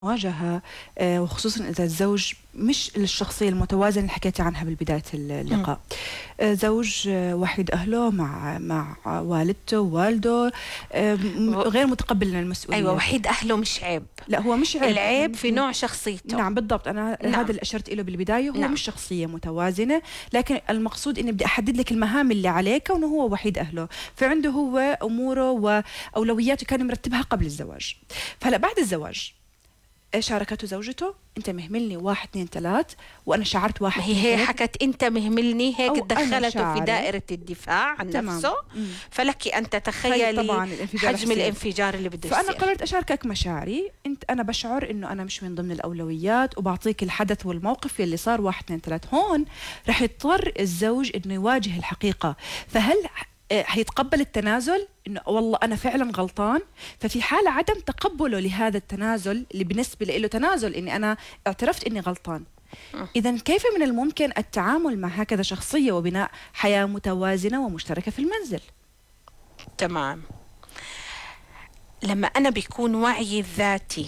مواجهة، وخصوصا إذا الزوج مش الشخصية المتوازنة اللي حكيتي عنها بالبداية اللقاء. زوج وحيد أهله مع والدته ووالده، غير متقبل المسؤولية. أيوة، وحيد أهله مش عيب. لا، هو مش عيب، العيب في نوع شخصيته. نعم بالضبط، أنا نعم. هذا اللي أشرت له بالبداية. هو نعم. مش شخصية متوازنة، لكن المقصود إني بدي أحدد لك المهام اللي عليك، وإنه هو وحيد أهله، فعنده هو أموره وأولوياته كان مرتبها قبل الزواج. فهلا بعد الزواج شاركته زوجته: انت مهملني 1 2 3، وانا شعرت 1 2 هي 3. حكت انت مهملني، هيك أو أنا دخلته في شاعرة. دائرة الدفاع عن تمام. نفسه. فلك ان تتخيلي طبعا الانفجار حجم يصير. الانفجار اللي بده فانا يصير. قررت اشاركك مشاعري. انا بشعر انه انا مش من ضمن الاولويات، وبعطيك الحدث والموقف يلي صار 1 2 3. هون رح يضطر الزوج انه يواجه الحقيقة. فهل هيتقبل التنازل، انه والله انا فعلا غلطان؟ ففي حال عدم تقبله لهذا التنازل اللي بالنسبه له تنازل، اني انا اعترفت اني غلطان، اذا كيف من الممكن التعامل مع هكذا شخصيه وبناء حياه متوازنه ومشتركه في المنزل؟ تمام. لما انا بيكون وعي الذاتي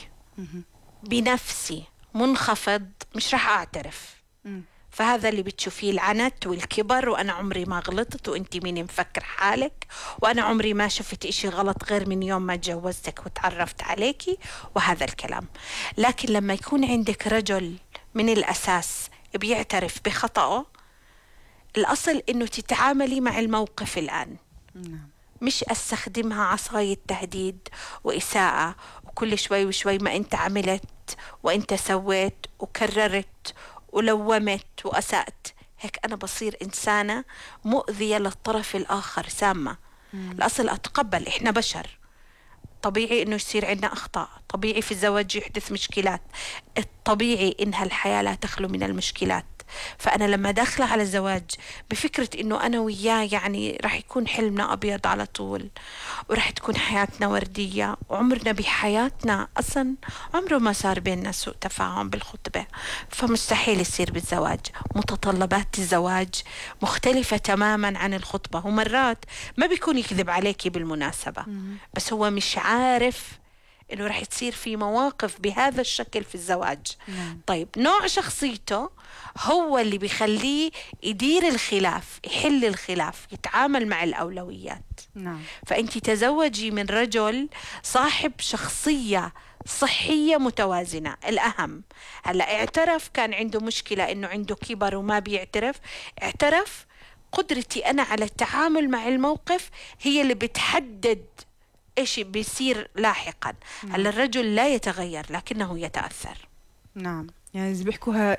بنفسي منخفض مش رح اعترف. فهذا اللي بتشوفيه العنت والكبر، وأنا عمري ما غلطت، وإنتي مين مفكر حالك، وأنا عمري ما شفت إشي غلط غير من يوم ما تجوزتك وتعرفت عليكي، وهذا الكلام. لكن لما يكون عندك رجل من الأساس بيعترف بخطأه، الأصل إنه تتعاملي مع الموقف الآن، مش أستخدمها عصاية تهديد وإساءة، وكل شوي وشوي ما أنت عملت وأنت سويت وكررت ولومت وأسأت. هيك أنا بصير إنسانة مؤذية للطرف الآخر، سامة. الأصل أتقبل، إحنا بشر، طبيعي إنه يصير عندنا أخطاء، طبيعي في الزواج يحدث مشكلات، الطبيعي إنها الحياة لا تخلو من المشكلات. فأنا لما داخلة على الزواج بفكرة إنه أنا وياه يعني رح يكون حلمنا أبيض على طول، ورح تكون حياتنا وردية، وعمرنا بحياتنا أصلا عمره ما صار بيننا سوء تفاهم بالخطبة، فمستحيل يصير بالزواج. متطلبات الزواج مختلفة تماما عن الخطبة، ومرات ما بيكون يكذب عليكي بالمناسبة، بس هو مش عارف إنه رح تصير في مواقف بهذا الشكل في الزواج. طيب نوع شخصيته هو اللي بيخليه يدير الخلاف، يحل الخلاف، يتعامل مع الأولويات. فأنت تزوجي من رجل صاحب شخصية صحية متوازنة. الأهم هلأ اعترف كان عنده مشكلة إنه عنده كبر وما بيعترف، اعترف. قدرتي أنا على التعامل مع الموقف هي اللي بتحدد إيش بيصير لاحقا. هلا الرجل لا يتغير لكنه يتأثر. نعم، يعني زي بيحكوها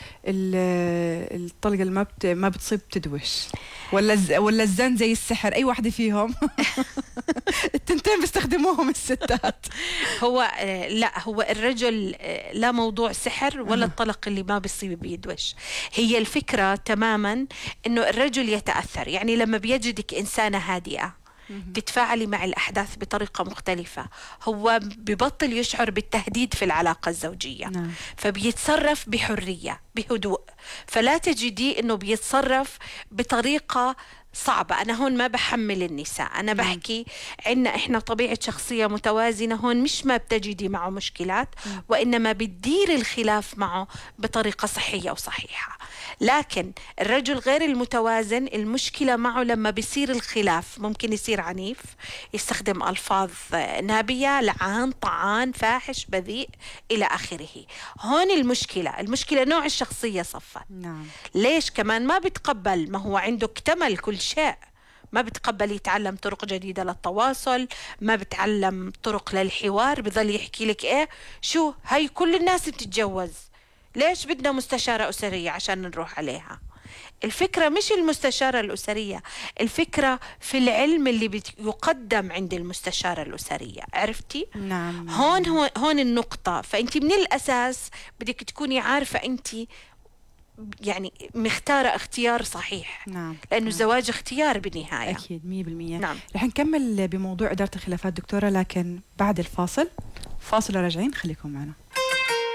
الطلقة اللي ما بتصيب تدوش، ولا الزن زي السحر، أي واحدة فيهم. التنتين بيستخدموهم الستات. هو لا، هو الرجل لا موضوع سحر ولا الطلق اللي ما بيصيب بيدوش. هي الفكرة تماما إنه الرجل يتأثر. يعني لما بيجدك إنسانة هادئة تتفاعلي مع الأحداث بطريقة مختلفة، هو ببطل يشعر بالتهديد في العلاقة الزوجية. فبيتصرف بحرية بهدوء، فلا تجدي أنه بيتصرف بطريقة صعبة. أنا هون ما بحمل النساء، أنا بحكي عنا إحنا طبيعة شخصية متوازنة. هون مش ما بتجدي معه مشكلات، وإنما بتدير الخلاف معه بطريقة صحية وصحيحة. لكن الرجل غير المتوازن، المشكلة معه لما بيصير الخلاف ممكن يصير عنيف، يستخدم ألفاظ نابية، لعان، طعان، فاحش، بذيء، إلى آخره. هون المشكلة نوع الشخصية صفت. ليش كمان ما بتقبل؟ ما هو عنده اكتمل كل شيء، ما بتقبل يتعلم طرق جديدة للتواصل، ما بتعلم طرق للحوار، بظل يحكي لك إيه شو هاي كل الناس بتتجوز، ليش بدنا مستشارة أسرية عشان نروح عليها؟ الفكرة مش المستشارة الأسرية، الفكرة في العلم اللي يقدم عند المستشارة الأسرية. عرفتي؟ نعم. هون النقطة. فأنت من الأساس بدك تكوني عارفة أنت يعني مختارة اختيار صحيح. لأنه الزواج اختيار بالنهاية. أكيد 100%. رح نكمل بموضوع إدارة الخلافات دكتورة، لكن بعد الفاصل. فاصل وراجعين، خليكم معنا.